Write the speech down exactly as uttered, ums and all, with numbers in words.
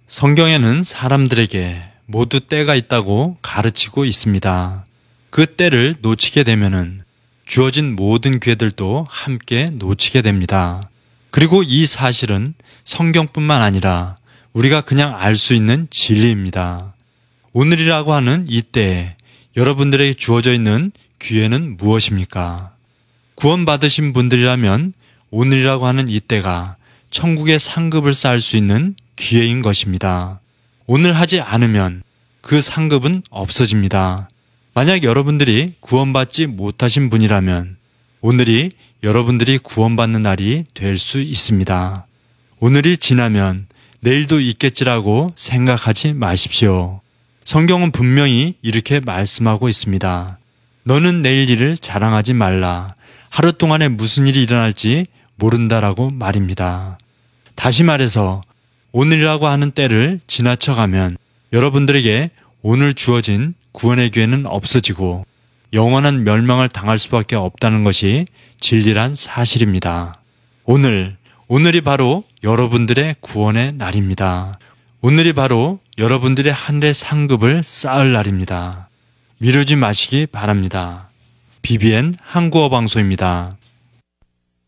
성경에는 사람들에게 모두 때가 있다고 가르치고 있습니다. 그 때를 놓치게 되면은 주어진 모든 기회들도 함께 놓치게 됩니다. 그리고 이 사실은 성경뿐만 아니라 우리가 그냥 알 수 있는 진리입니다. 오늘이라고 하는 이 때에 여러분들에게 주어져 있는 기회는 무엇입니까? 구원받으신 분들이라면 오늘이라고 하는 이 때가 천국의 상급을 쌓을 수 있는 기회인 것입니다. 오늘 하지 않으면 그 상급은 없어집니다. 만약 여러분들이 구원받지 못하신 분이라면 오늘이 여러분들이 구원받는 날이 될 수 있습니다. 오늘이 지나면 내일도 있겠지라고 생각하지 마십시오. 성경은 분명히 이렇게 말씀하고 있습니다. 너는 내일 일을 자랑하지 말라. 하루 동안에 무슨 일이 일어날지 모른다라고 말입니다. 다시 말해서 오늘이라고 하는 때를 지나쳐가면 여러분들에게 오늘 주어진 구원의 기회는 없어지고 영원한 멸망을 당할 수밖에 없다는 것이 진리란 사실입니다. 오늘, 오늘이 바로 여러분들의 구원의 날입니다. 오늘이 바로 여러분들의 하늘의 상급을 쌓을 날입니다. 미루지 마시기 바랍니다. 비비엔 한국어 방송입니다.